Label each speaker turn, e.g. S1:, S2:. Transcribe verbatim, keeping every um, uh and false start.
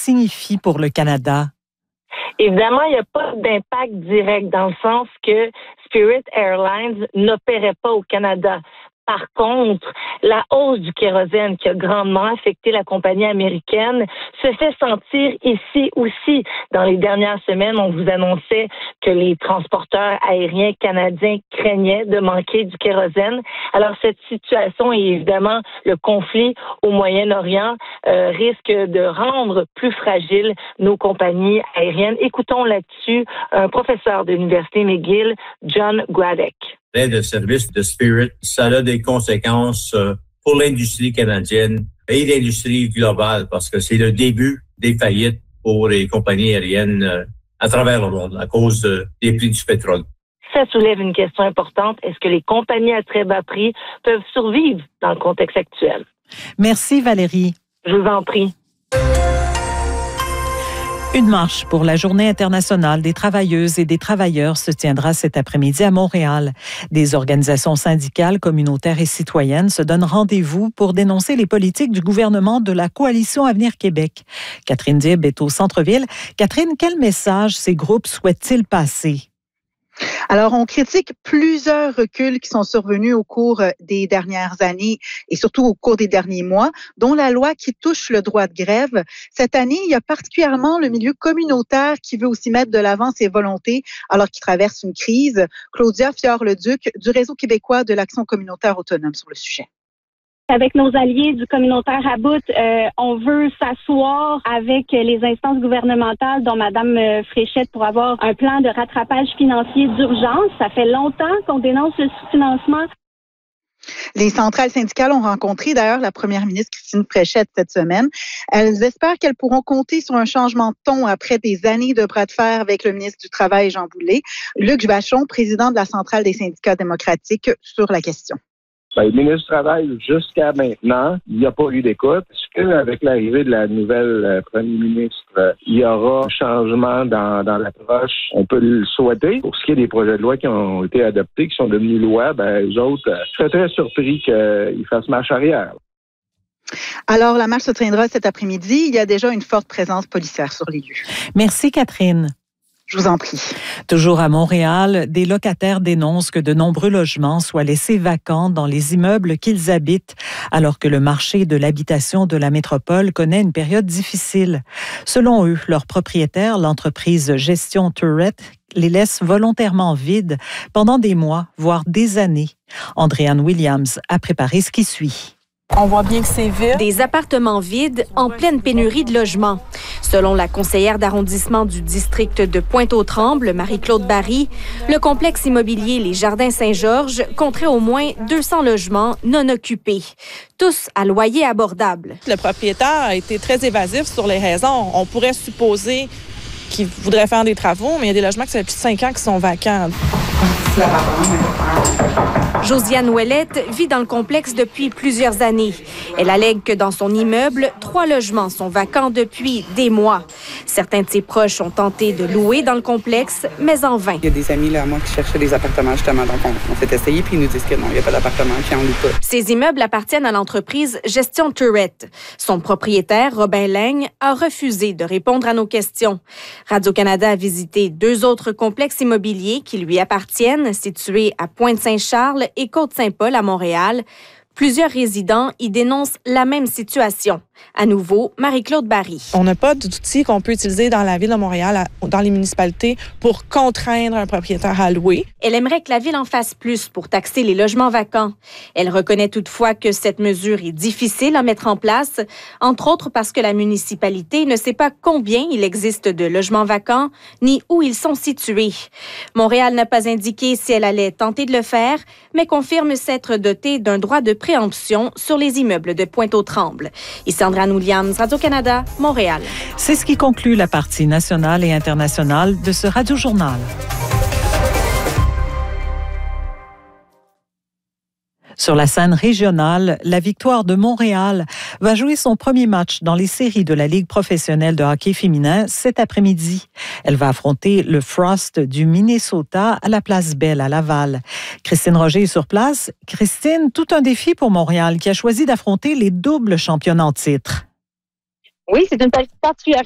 S1: signifie pour le Canada?
S2: Évidemment, il n'y a pas d'impact direct dans le sens que Spirit Airlines n'opérait pas au Canada. Par contre, la hausse du kérosène qui a grandement affecté la compagnie américaine se fait sentir ici aussi. Dans les dernières semaines, on vous annonçait que les transporteurs aériens canadiens craignaient de manquer du kérosène. Alors, cette situation et évidemment le conflit au Moyen-Orient euh, risque de rendre plus fragiles nos compagnies aériennes. Écoutons là-dessus un professeur de l'Université McGill, John Gradek.
S3: L'aide de service de Spirit, ça a des conséquences pour l'industrie canadienne et l'industrie globale parce que c'est le début des faillites pour les compagnies aériennes à travers le monde à cause des prix du pétrole.
S2: Ça soulève une question importante. Est-ce que les compagnies à très bas prix peuvent survivre dans le contexte actuel?
S1: Merci Valérie.
S2: Je vous en prie.
S1: Une marche pour la Journée internationale des travailleuses et des travailleurs se tiendra cet après-midi à Montréal. Des organisations syndicales, communautaires et citoyennes se donnent rendez-vous pour dénoncer les politiques du gouvernement de la Coalition Avenir Québec. Catherine Dib est au centre-ville. Catherine, quel message ces groupes souhaitent-ils passer?
S4: Alors, on critique plusieurs reculs qui sont survenus au cours des dernières années et surtout au cours des derniers mois, dont la loi qui touche le droit de grève. Cette année, il y a particulièrement le milieu communautaire qui veut aussi mettre de l'avant ses volontés alors qu'il traverse une crise. Claudia Fior-Leduc du Réseau québécois de l'action communautaire autonome sur le sujet.
S5: Avec nos alliés du communautaire à bout, euh, on veut s'asseoir avec les instances gouvernementales, dont Mme Fréchette, pour avoir un plan de rattrapage financier d'urgence. Ça fait longtemps qu'on dénonce le sous-financement.
S4: Les centrales syndicales ont rencontré d'ailleurs la première ministre Christine Fréchette cette semaine. Elles espèrent qu'elles pourront compter sur un changement de ton après des années de bras de fer avec le ministre du Travail, Jean Boulet. Luc Vachon, président de la Centrale des syndicats démocratiques, sur la question.
S6: Ben, le ministre du Travail, jusqu'à maintenant, il n'y a pas eu d'écoute. Est-ce qu'avec l'arrivée de la nouvelle euh, première ministre, euh, il y aura un changement dans, dans l'approche? On peut le souhaiter. Pour ce qui est des projets de loi qui ont été adoptés, qui sont devenus loi, ben, eux autres, euh, je serais très surpris qu'ils fassent marche arrière.
S4: Alors, la marche se tiendra cet après-midi. Il y a déjà une forte présence policière sur les lieux.
S1: Merci, Catherine.
S4: Je vous en prie.
S1: Toujours à Montréal, des locataires dénoncent que de nombreux logements soient laissés vacants dans les immeubles qu'ils habitent, alors que le marché de l'habitation de la métropole connaît une période difficile. Selon eux, leurs propriétaires, l'entreprise Gestion Tourette, les laisse volontairement vides pendant des mois, voire des années. Andréanne Williams a préparé ce qui suit.
S7: On voit bien que c'est vide.
S8: Des appartements vides en pleine pénurie de logements. Selon la conseillère d'arrondissement du district de Pointe-aux-Trembles, Marie-Claude Barry, le complexe immobilier Les Jardins Saint-Georges compterait au moins deux cents logements non occupés, tous à loyer abordable.
S7: Le propriétaire a été très évasif sur les raisons. On pourrait supposer qu'il voudrait faire des travaux, mais il y a des logements qui ça fait plus de cinq ans qui sont vacants.
S8: Josiane Ouellette vit dans le complexe depuis plusieurs années. Elle allègue que dans son immeuble, trois logements sont vacants depuis des mois. Certains de ses proches ont tenté de louer dans le complexe, mais en vain.
S9: Il y a des amis là, moi qui cherchaient des appartements justement, donc on, on s'est essayé puis ils nous disent que non, il n'y a pas d'appartement, puis on loue pas.
S8: Ces immeubles appartiennent à l'entreprise Gestion Tourette. Son propriétaire, Robin Laigne, a refusé de répondre à nos questions. Radio-Canada a visité deux autres complexes immobiliers qui lui appartiennent, situés à Pointe-Saint-Charles et Côte-Saint-Paul à Montréal. Plusieurs résidents y dénoncent la même situation. À nouveau, Marie-Claude Barry.
S7: On n'a pas d'outils qu'on peut utiliser dans la ville de Montréal, dans les municipalités, pour contraindre un propriétaire à louer.
S8: Elle aimerait que la ville en fasse plus pour taxer les logements vacants. Elle reconnaît toutefois que cette mesure est difficile à mettre en place, entre autres parce que la municipalité ne sait pas combien il existe de logements vacants, ni où ils sont situés. Montréal n'a pas indiqué si elle allait tenter de le faire, mais confirme s'être dotée d'un droit de préemption sur les immeubles de Pointe-aux-Trembles. Ici Andréanne Williams, Radio-Canada, Montréal.
S1: C'est ce qui conclut la partie nationale et internationale de ce Radio-Journal. Sur la scène régionale, la Victoire de Montréal va jouer son premier match dans les séries de la Ligue professionnelle de hockey féminin cet après-midi. Elle va affronter le Frost du Minnesota à la Place Bell à Laval. Christine Roger est sur place. Christine, tout un défi pour Montréal qui a choisi d'affronter les doubles championnes en titre.
S5: Oui, c'est une particularité